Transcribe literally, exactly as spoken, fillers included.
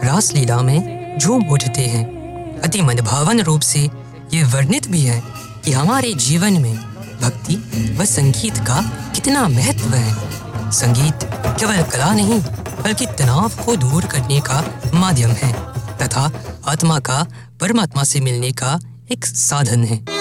रासलीला में झूम उठते हैं। अति मनभावन रूप से ये वर्णित भी है कि हमारे जीवन में भक्ति व संगीत का कितना महत्व है। संगीत केवल कला नहीं बल्कि तनाव को दूर करने का माध्यम है तथा आत्मा का परमात्मा से मिलने का एक साधन है।